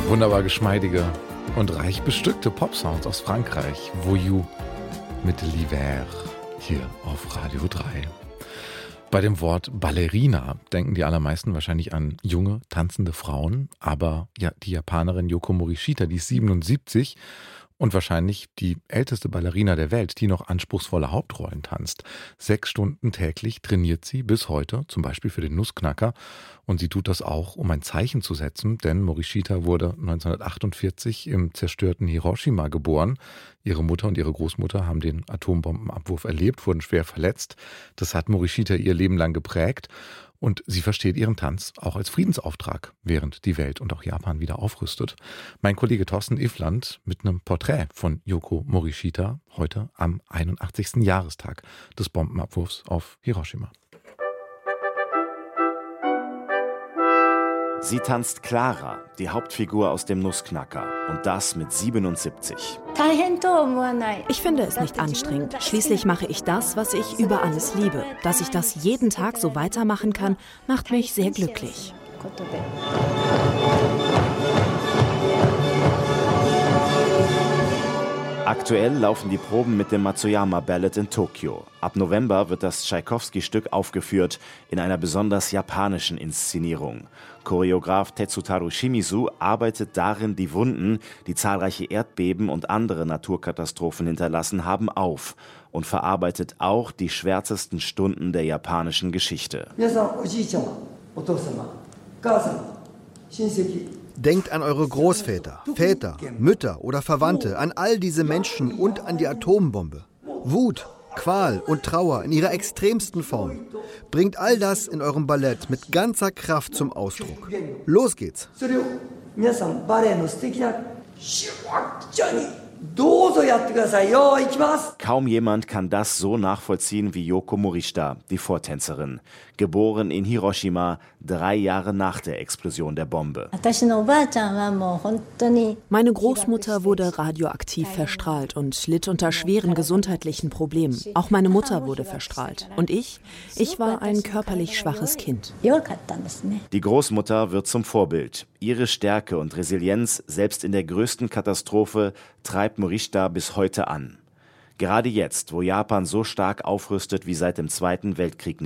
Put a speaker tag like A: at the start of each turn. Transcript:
A: Wunderbar geschmeidige und reich bestückte Popsounds aus Frankreich. Voyou mit L'Hiver hier auf Radio 3. Bei dem Wort Ballerina denken die allermeisten wahrscheinlich an junge, tanzende Frauen. Aber ja, die Japanerin Yoko Morishita, die ist 77 und wahrscheinlich die älteste Ballerina der Welt, die noch anspruchsvolle Hauptrollen tanzt. 6 Stunden täglich trainiert sie bis heute, zum Beispiel für den Nussknacker. Und sie tut das auch, um ein Zeichen zu setzen, denn Morishita wurde 1948 im zerstörten Hiroshima geboren. Ihre Mutter und ihre Großmutter haben den Atombombenabwurf erlebt, wurden schwer verletzt. Das hat Morishita ihr Leben lang geprägt. Und sie versteht ihren Tanz auch als Friedensauftrag, während die Welt und auch Japan wieder aufrüstet. Mein Kollege Thorsten Iffland mit einem Porträt von Yoko Morishita heute am 81. Jahrestag des Bombenabwurfs auf Hiroshima.
B: Sie tanzt Clara, die Hauptfigur aus dem Nussknacker, und das mit 77.
C: Ich finde es nicht anstrengend. Schließlich mache ich das, was ich über alles liebe. Dass ich das jeden Tag so weitermachen kann, macht mich sehr glücklich.
B: Aktuell laufen die Proben mit dem Matsuyama Ballet in Tokio. Ab November wird das Tschaikowski-Stück aufgeführt in einer besonders japanischen Inszenierung. Choreograf Tetsutaru Shimizu arbeitet darin die Wunden, die zahlreiche Erdbeben und andere Naturkatastrophen hinterlassen haben, auf und verarbeitet auch die schwärzesten Stunden der japanischen Geschichte.
D: Denkt an eure Großväter, Väter, Mütter oder Verwandte, an all diese Menschen und an die Atombombe. Wut, Qual und Trauer in ihrer extremsten Form. Bringt all das in eurem Ballett mit ganzer Kraft zum Ausdruck. Los geht's!
B: Kaum jemand kann das so nachvollziehen wie Yoko Morishita, die Vortänzerin. Geboren in Hiroshima, 3 Jahre nach der Explosion der Bombe.
C: Meine Großmutter wurde radioaktiv verstrahlt und litt unter schweren gesundheitlichen Problemen. Auch meine Mutter wurde verstrahlt. Und ich war ein körperlich schwaches Kind.
B: Die Großmutter wird zum Vorbild. Ihre Stärke und Resilienz, selbst in der größten Katastrophe, treibt Morishita bis heute an. Gerade jetzt, wo Japan so stark aufrüstet wie seit dem Zweiten Weltkrieg